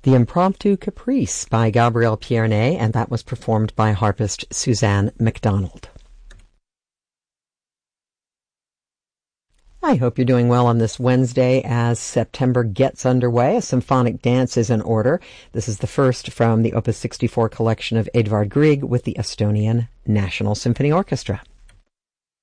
The Impromptu Caprice by Gabrielle Pierné, and that was performed by harpist Suzanne McDonald. I hope you're doing well on this Wednesday as September gets underway. A symphonic dance is in order. This is the first from the Opus 64 collection of Edvard Grieg with the Estonian National Symphony Orchestra.